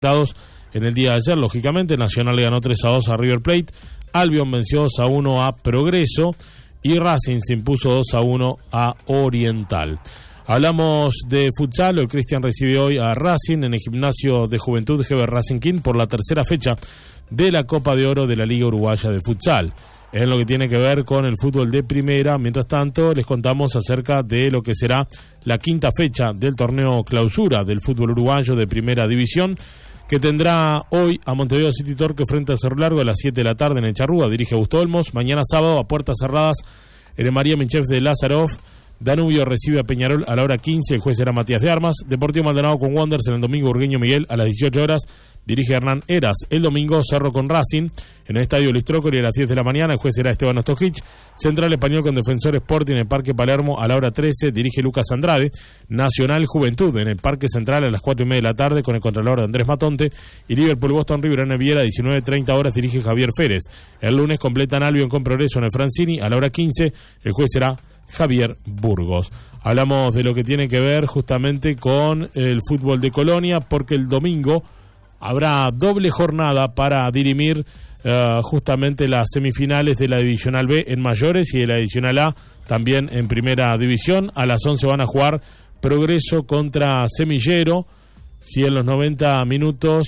en el día de ayer. Lógicamente, Nacional le ganó 3-2 a River Plate, Albion venció 2-1 a Progreso y Racing se impuso 2-1 a Oriental. Hablamos de futsal. El Cristian recibe hoy a Racing en el gimnasio de Juventud GB Racing King por la tercera fecha de la Copa de Oro de la Liga Uruguaya de Futsal. En lo que tiene que ver con el fútbol de primera. Mientras tanto, les contamos acerca de lo que será la quinta fecha del torneo clausura del fútbol uruguayo de primera división, que tendrá hoy a Montevideo City Torque frente a Cerro Largo a las 7 de la tarde en el Charrúa. Dirige Gustavo Olmos. Mañana sábado a puertas cerradas en el María Menchef de Lázarov, Danubio recibe a Peñarol a la hora 15, el juez será Matías de Armas. Deportivo Maldonado con Wanderers en el domingo, Urgueño Miguel a las 18 horas, dirige Hernán Heras. El domingo, Cerro con Racing en el estadio Listrócoli a las 10 de la mañana, el juez será Esteban Ostojic. Central Español con Defensor Sporting en el Parque Palermo a la hora 13, dirige Lucas Andrade. Nacional Juventud en el Parque Central a las 4:30 de la tarde con el contralor Andrés Matonte. Y Liverpool Boston River en el Viera a 19:30 horas, dirige Javier Férez. El lunes completan Albion con Progreso en el Francini a la hora 15, el juez será Javier Burgos. Hablamos de lo que tiene que ver justamente con el fútbol de Colonia, porque el domingo habrá doble jornada para dirimir justamente las semifinales de la Divisional B en mayores y de la Divisional A también en primera división. A las 11 van a jugar Progreso contra Semillero. Si en los 90 minutos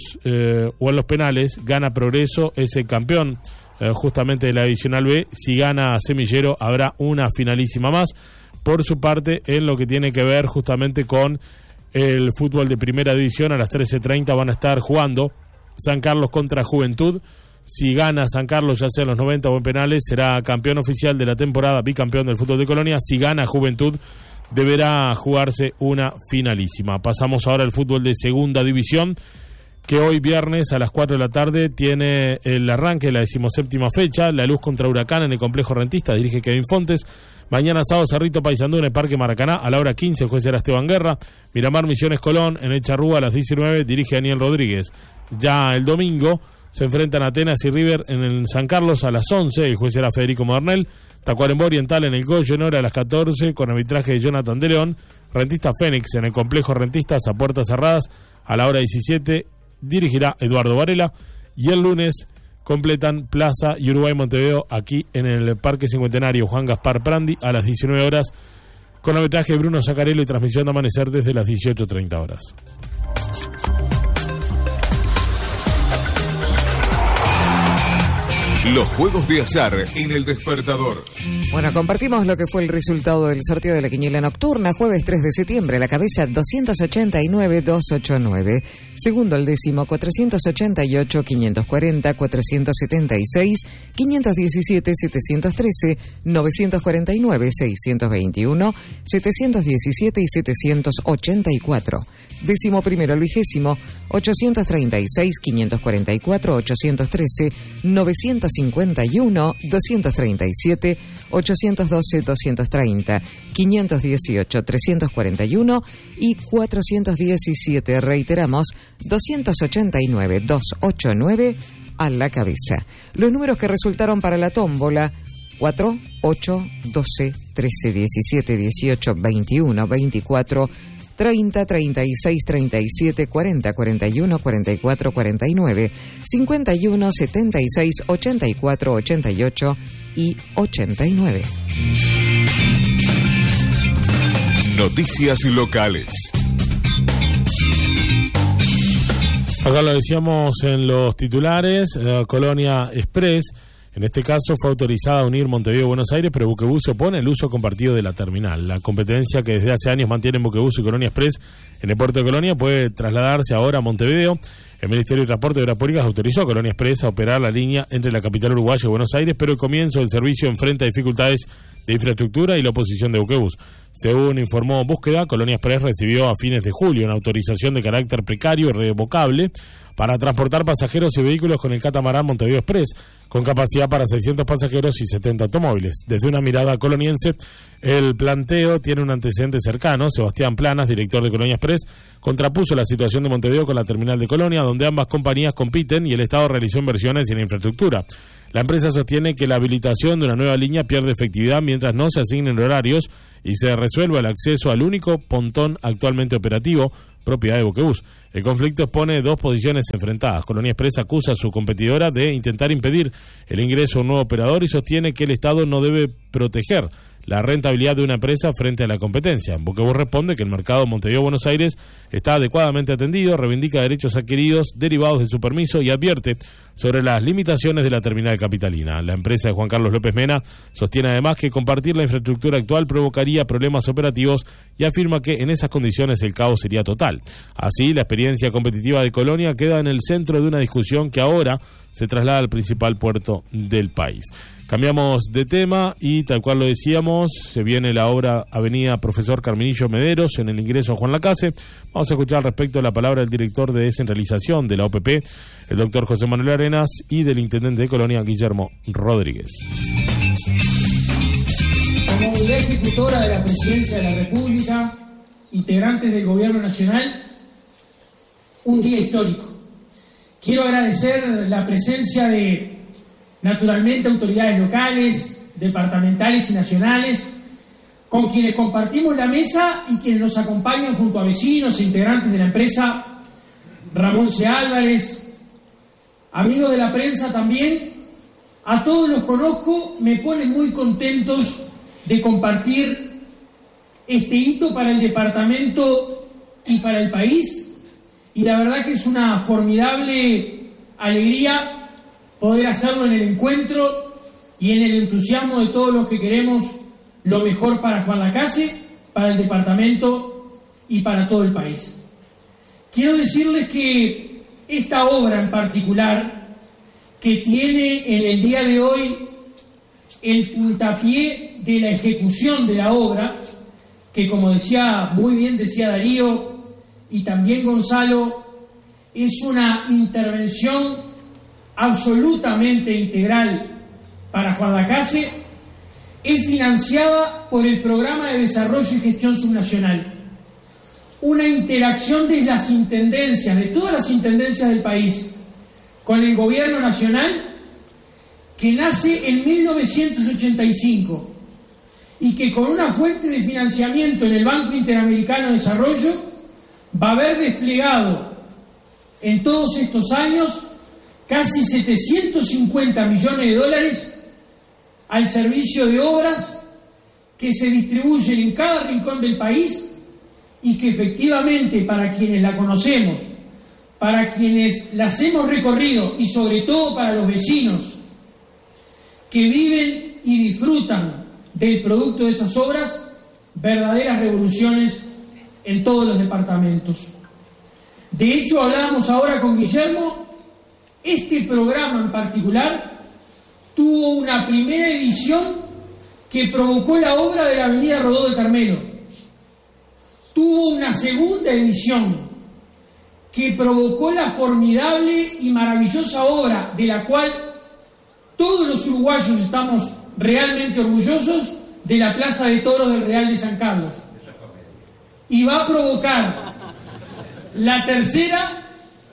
o en los penales gana Progreso, es el campeón justamente de la Divisional B. Si gana Semillero, habrá una finalísima más. Por su parte, en lo que tiene que ver justamente con el fútbol de primera división, a las 13:30 van a estar jugando San Carlos contra Juventud. Si gana San Carlos, ya sea en los 90 o en penales, será campeón oficial de la temporada, bicampeón del fútbol de Colonia. Si gana Juventud, deberá jugarse una finalísima. Pasamos ahora al fútbol de segunda división, que hoy viernes a las 4 de la tarde tiene el arranque de la 17ª fecha. La Luz contra Huracán en el Complejo Rentista, dirige Kevin Fontes. Mañana sábado, Cerrito Paysandú en el Parque Maracaná a la hora 15, el juez será Esteban Guerra. Miramar Misiones Colón en el Charrúa a las 19, dirige Daniel Rodríguez. Ya el domingo se enfrentan Atenas y River en el San Carlos a las 11, el juez será Federico Modernel. Tacuarembó Oriental en el Goyo en hora a las 14 con arbitraje de Jonathan de León. Rentista Fénix en el Complejo Rentistas a puertas cerradas a la hora 17, dirigirá Eduardo Varela. Y el lunes completan Plaza y Uruguay Montevideo aquí en el Parque Cincuentenario Juan Gaspar Prandi a las 19 horas con arbitraje de Bruno Zacarello y transmisión de Amanecer desde las 18:30 horas. Los juegos de azar en el despertador. Bueno, compartimos lo que fue el resultado del sorteo de la quiniela nocturna, jueves 3 de septiembre, la cabeza 289-289, segundo el décimo 488-540, 476, 517-713, 949-621, 717 y 784. Décimo primero el vigésimo 836-544, 813, 951, 237, 812, 230, 518, 341 y 417. Reiteramos, 289, 289 a la cabeza. Los números que resultaron para la tómbola: 4, 8, 12, 13, 17, 18, 21, 24, 30, 36, 37, 40, 41, 44, 49, 51, 76, 84, 88 y 89. Noticias locales. Acá lo decíamos en los titulares, Colonia Express, en este caso fue autorizada a unir Montevideo y Buenos Aires, pero Buquebus se opone al uso compartido de la terminal. La competencia que desde hace años mantienen Buquebus y Colonia Express en el puerto de Colonia puede trasladarse ahora a Montevideo. El Ministerio de Transporte de Obras Públicas autorizó a Colonia Express a operar la línea entre la capital uruguaya y Buenos Aires, pero el comienzo del servicio enfrenta dificultades de infraestructura y la oposición de Buquebus. Según informó Búsqueda, Colonia Express recibió a fines de julio una autorización de carácter precario y revocable para transportar pasajeros y vehículos con el catamarán Montevideo Express, con capacidad para 600 pasajeros y 70 automóviles. Desde una mirada coloniense, el planteo tiene un antecedente cercano. Sebastián Planas, director de Colonia Express, contrapuso la situación de Montevideo con la terminal de Colonia, donde ambas compañías compiten y el Estado realizó inversiones en infraestructura. La empresa sostiene que la habilitación de una nueva línea pierde efectividad mientras no se asignen horarios y se resuelva el acceso al único pontón actualmente operativo, propiedad de Buquebús. El conflicto expone dos posiciones enfrentadas. Colonia Express acusa a su competidora de intentar impedir el ingreso a un nuevo operador y sostiene que el Estado no debe proteger la rentabilidad de una empresa frente a la competencia. Buquebús responde que el mercado Montevideo-Buenos Aires está adecuadamente atendido, reivindica derechos adquiridos derivados de su permiso y advierte sobre las limitaciones de la terminal capitalina. La empresa de Juan Carlos López Mena sostiene además que compartir la infraestructura actual provocaría problemas operativos y afirma que en esas condiciones el caos sería total. Así, la experiencia competitiva de Colonia queda en el centro de una discusión que ahora se traslada al principal puerto del país. Cambiamos de tema y, tal cual lo decíamos, se viene la obra Avenida Profesor Carmenillo Mederos en el ingreso a Juan Lacase. Vamos a escuchar al respecto la palabra del director de descentralización de la OPP, el doctor José Manuel Arenas, y del intendente de Colonia, Guillermo Rodríguez. Como autoridad ejecutora de la Presidencia de la República, integrantes del Gobierno Nacional, un día histórico. Quiero agradecer la presencia de, naturalmente, autoridades locales, departamentales y nacionales, con quienes compartimos la mesa y quienes nos acompañan junto a vecinos e integrantes de la empresa, Ramón C. Álvarez, amigos de la prensa también. A todos los conozco, me ponen muy contentos de compartir este hito para el departamento y para el país, y la verdad que es una formidable alegría poder hacerlo en el encuentro y en el entusiasmo de todos los que queremos lo mejor para Juan Lacase, para el departamento y para todo el país. Quiero decirles que esta obra en particular, que tiene en el día de hoy el puntapié de la ejecución de la obra, que como decía, muy bien decía Darío y también Gonzalo, es una intervención absolutamente integral para Juan Lacase, es financiada por el Programa de Desarrollo y Gestión Subnacional. Una interacción de las intendencias, de todas las intendencias del país, con el Gobierno Nacional, que nace en 1985 y que con una fuente de financiamiento en el Banco Interamericano de Desarrollo va a haber desplegado en todos estos años casi 750 millones de dólares al servicio de obras que se distribuyen en cada rincón del país y que efectivamente, para quienes la conocemos, para quienes las hemos recorrido y sobre todo para los vecinos que viven y disfrutan del producto de esas obras, verdaderas revoluciones en todos los departamentos. De hecho, hablábamos ahora con Guillermo, este programa en particular tuvo una primera edición que provocó la obra de la Avenida Rodó de Carmelo. Tuvo una segunda edición que provocó la formidable y maravillosa obra de la cual todos los uruguayos estamos realmente orgullosos, de la Plaza de Toros del Real de San Carlos. Y va a provocar la tercera,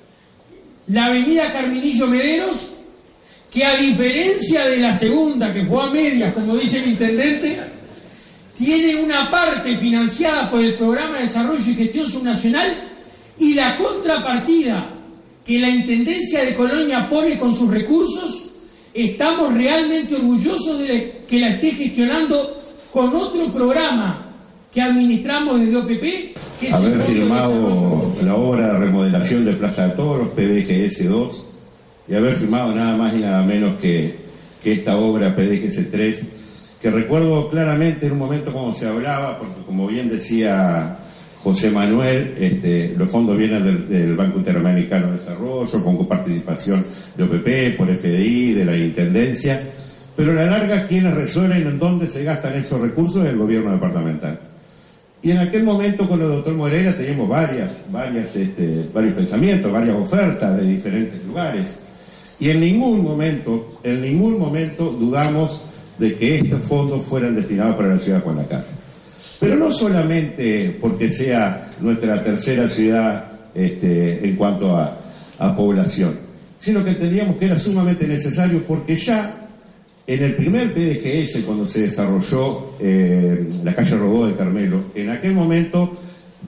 la Avenida Carmenillo Mederos, que a diferencia de la segunda, que fue a medias, como dice el intendente, tiene una parte financiada por el Programa de Desarrollo y Gestión Subnacional y la contrapartida que la Intendencia de Colonia pone con sus recursos. Estamos realmente orgullosos de que la esté gestionando con otro programa que administramos desde OPP, que es haber firmado la obra de remodelación de Plaza de Toros, PDGS 2, y haber firmado nada más y nada menos que esta obra PDGS 3, que recuerdo claramente en un momento como se hablaba, porque como bien decía José Manuel, los fondos vienen del Banco Interamericano de Desarrollo, con coparticipación de OPP, por FDI, de la Intendencia, pero a la larga quienes resuelven en dónde se gastan esos recursos es el gobierno departamental. Y en aquel momento con el doctor Moreira teníamos varios pensamientos, varias ofertas de diferentes lugares, y en ningún momento dudamos de que estos fondos fueran destinados para la ciudad de Juan Lacase. Pero no solamente porque sea nuestra tercera ciudad en cuanto a población, sino que entendíamos que era sumamente necesario porque ya en el primer PDGS, cuando se desarrolló la calle Rodó de Carmelo, en aquel momento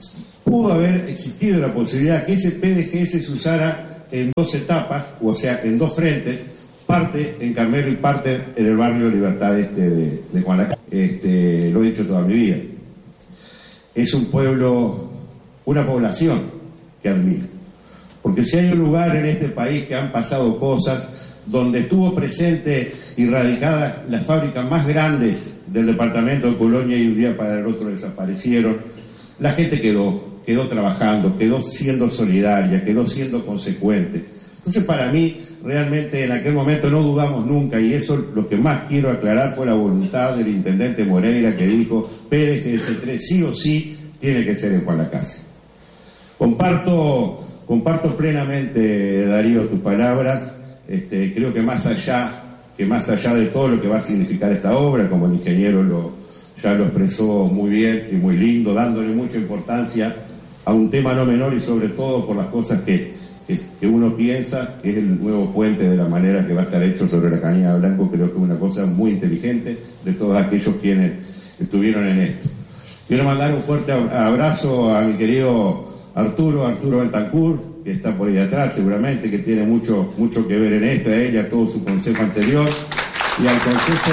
pudo haber existido la posibilidad que ese PDGS se usara en dos etapas, o sea, en dos frentes, parte en Carmelo y parte en el barrio Libertad de Juan Lacase. Lo he dicho toda mi vida. Es un pueblo, una población que admiro. Porque si hay un lugar en este país que han pasado cosas, donde estuvo presente y radicada las fábricas más grandes del departamento de Colonia y un día para el otro desaparecieron, la gente quedó trabajando, quedó siendo solidaria, quedó siendo consecuente. Entonces, para mí, realmente en aquel momento no dudamos nunca, y eso lo que más quiero aclarar fue la voluntad del intendente Moreira, que dijo: PDGS-3 sí o sí tiene que ser en Juan Lacase. Comparto plenamente, Darío, tus palabras. Creo que más allá de todo lo que va a significar esta obra, como el ingeniero ya lo expresó muy bien y muy lindo, dándole mucha importancia a un tema no menor, y sobre todo por las cosas que uno piensa, que es el nuevo puente de la manera que va a estar hecho sobre la Cañada Blanco. Creo que es una cosa muy inteligente de todos aquellos quienes estuvieron en esto. Quiero mandar un fuerte abrazo a mi querido Arturo Bentancur, que está por ahí atrás seguramente, que tiene mucho que ver en esto, a él y a todo su consejo anterior, y al consejo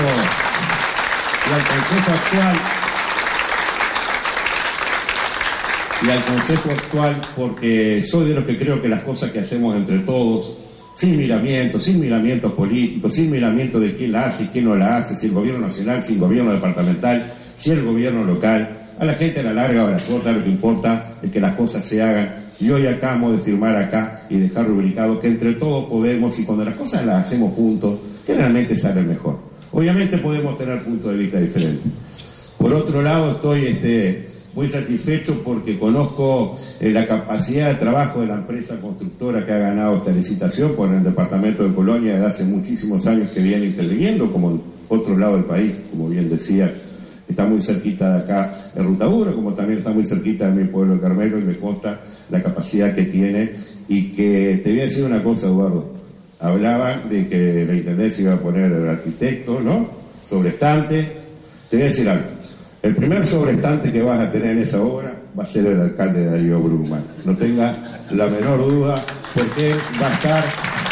actual, porque soy de los que creo que las cosas que hacemos entre todos, sin miramientos políticos, sin miramientos de quién la hace y quién no la hace, si el gobierno nacional, si el gobierno departamental, si el gobierno local, a la gente a la larga o a la corta lo que importa es que las cosas se hagan. Y hoy acabamos de firmar acá y dejar rubricado que entre todos podemos, y cuando las cosas las hacemos juntos, generalmente sale mejor. Obviamente podemos tener puntos de vista diferentes. Por otro lado, estoy muy satisfecho porque conozco la capacidad de trabajo de la empresa constructora que ha ganado esta licitación por el departamento de Colonia desde hace muchísimos años, que viene interviniendo, como en otro lado del país, como bien decía. Está muy cerquita de acá de Ruta 1, como también está muy cerquita de mi pueblo de Carmelo, y me consta la capacidad que tiene. Y que te voy a decir una cosa, Eduardo. Hablaban de que la intendencia iba a poner el arquitecto, ¿no? Sobreestante. Te voy a decir algo. El primer sobreestante que vas a tener en esa obra va a ser el alcalde Darío Brugman. No tenga la menor duda, porque va a estar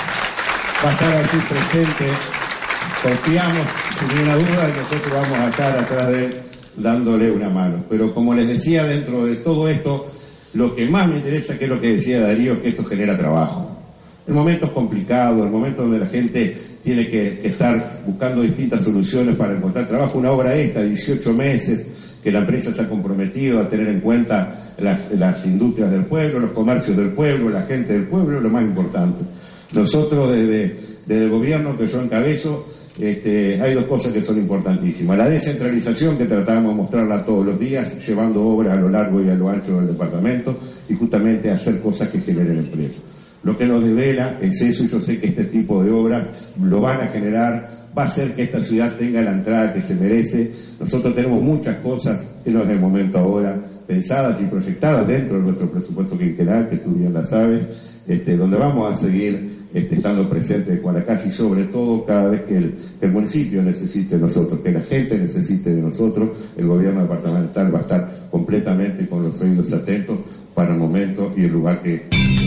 aquí presente. Confiamos, sin ninguna duda, y nosotros vamos a estar atrás de él dándole una mano. Pero como les decía, dentro de todo esto, lo que más me interesa, que es lo que decía Darío, es que esto genera trabajo. En momentos complicados, en momentos donde la gente tiene que estar buscando distintas soluciones para encontrar trabajo, una obra esta, 18 meses, que la empresa se ha comprometido a tener en cuenta las industrias del pueblo, los comercios del pueblo, la gente del pueblo, lo más importante. Nosotros desde el gobierno que yo encabezo, hay dos cosas que son importantísimas: la descentralización, que tratamos de mostrarla todos los días, llevando obras a lo largo y a lo ancho del departamento, y justamente hacer cosas que generen empleo. Lo que nos devela es eso, y yo sé que este tipo de obras lo van a generar, va a hacer que esta ciudad tenga la entrada que se merece. Nosotros tenemos muchas cosas en el momento ahora pensadas y proyectadas dentro de nuestro presupuesto quinquenal, que tú bien la sabes, donde vamos a seguir estando presentes de Juan Lacase, y sobre todo cada vez que el municipio necesite de nosotros, que la gente necesite de nosotros, el gobierno departamental va a estar completamente con los oídos atentos para el momento y el lugar que...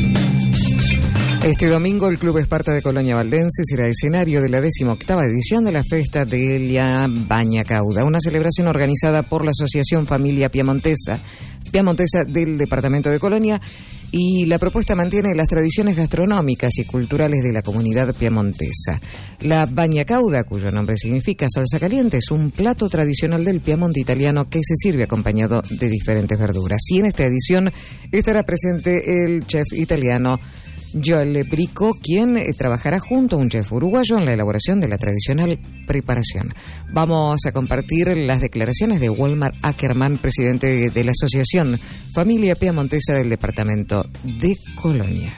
Este domingo el Club Esparta de Colonia Valdense será escenario de la 18ª edición de la Festa de la Bañacauda, una celebración organizada por la Asociación Familia Piamontesa del Departamento de Colonia, y la propuesta mantiene las tradiciones gastronómicas y culturales de la comunidad piamontesa. La Bañacauda, cuyo nombre significa salsa caliente, es un plato tradicional del Piamonte italiano que se sirve acompañado de diferentes verduras. Y en esta edición estará presente el chef italiano Joel Brico, quien trabajará junto a un chef uruguayo en la elaboración de la tradicional preparación. Vamos a compartir las declaraciones de Walmar Ackerman, presidente de la Asociación Familia Piamontesa del Departamento de Colonia.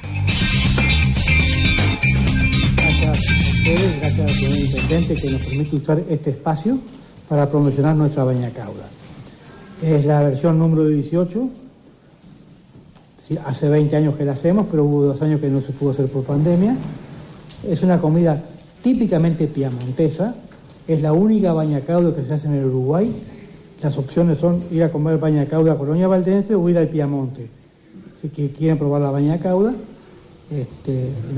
Gracias a ustedes, gracias al señor intendente que nos permite usar este espacio para promocionar nuestra Bañacauda. Es la versión número 18. Sí, hace 20 años que la hacemos, pero hubo 2 años que no se pudo hacer por pandemia. Es una comida típicamente piamontesa, es la única bañacauda que se hace en el Uruguay. Las opciones son ir a comer baña cauda a Colonia Valdense o ir al Piamonte. Si quieren probar la baña cauda,